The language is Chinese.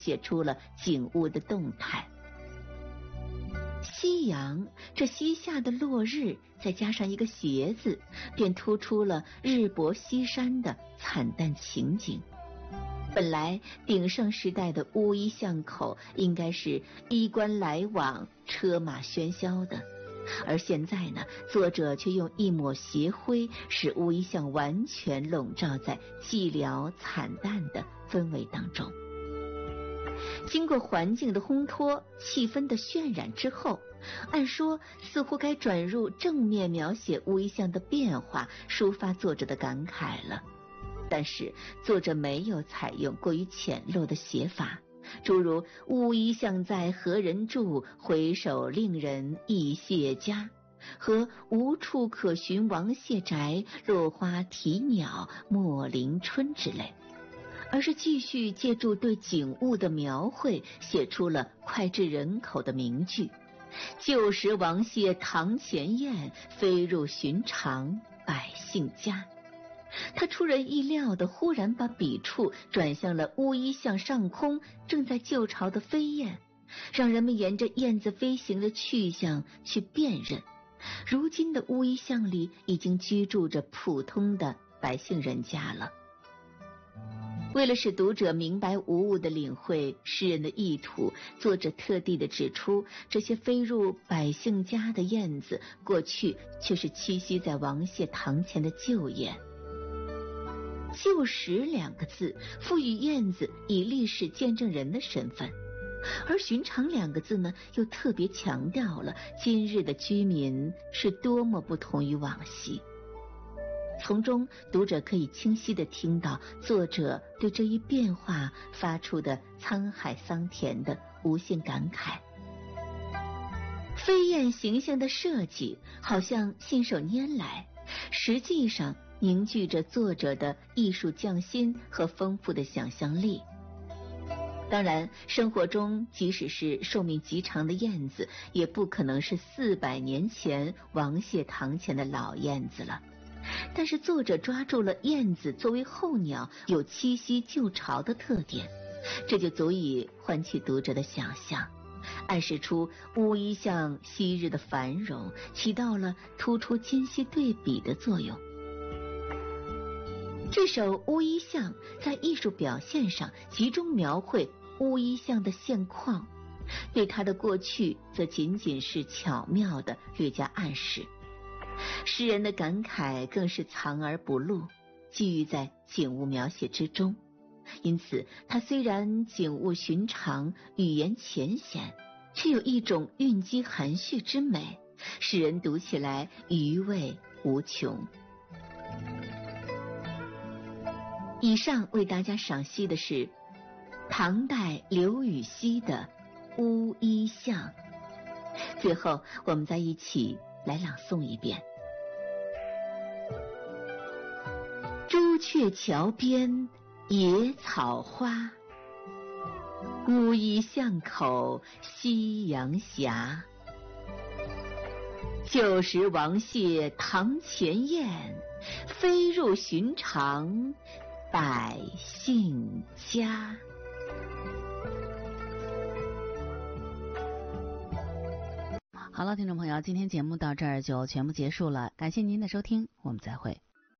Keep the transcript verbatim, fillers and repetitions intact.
写出了景物的动态。夕阳，这西下的落日，再加上一个斜字，便突出了日薄西山的惨淡情景。本来鼎盛时代的乌衣巷口应该是衣冠来往、车马喧嚣的，而现在呢，作者却用一抹斜灰，使乌衣巷完全笼罩在寂寥惨淡的氛围当中。经过环境的烘托，气氛的渲染之后，按说似乎该转入正面描写乌衣巷的变化，抒发作者的感慨了。但是作者没有采用过于浅陋的写法，诸如乌衣巷在何人住，回首令人忆谢家，和无处可寻王谢宅，落花啼鸟莫临春之类，而是继续借助对景物的描绘，写出了脍炙人口的名句：旧时王谢堂前燕，飞入寻常百姓家。他出人意料地忽然把笔触转向了乌衣巷上空正在旧巢的飞燕，让人们沿着燕子飞行的去向去辨认，如今的乌衣巷里已经居住着普通的百姓人家了。为了使读者明白无误地领会诗人的意图，作者特地地指出，这些飞入百姓家的燕子，过去却是栖息在王谢堂前的旧燕。旧时两个字赋予燕子以历史见证人的身份，而寻常两个字呢，又特别强调了今日的居民是多么不同于往昔。从中读者可以清晰地听到作者对这一变化发出的沧海桑田的无限感慨。飞燕形象的设计好像信手拈来，实际上凝聚着作者的艺术匠心和丰富的想象力。当然，生活中即使是寿命极长的燕子，也不可能是四百年前王谢堂前的老燕子了。但是作者抓住了燕子作为候鸟有栖息旧巢的特点，这就足以唤起读者的想象，暗示出乌衣巷昔日的繁荣起到了突出今昔对比的作用。这首《乌衣巷》在艺术表现上集中描绘乌衣巷的现况，对它的过去则仅仅是巧妙地略加暗示。诗人的感慨更是藏而不露，寄寓在景物描写之中。因此它虽然景物寻常，语言浅显，却有一种蕴积含蓄之美，使人读起来余味无穷。以上为大家赏析的是唐代刘禹锡的《乌衣巷》。最后我们再一起来朗诵一遍：朱雀桥边野草花，乌衣巷口夕阳斜。旧时王谢堂前燕，飞入寻常百姓家。 好了，听众朋友，今天节目到这儿就全部结束了，感谢您的收听，我们再会。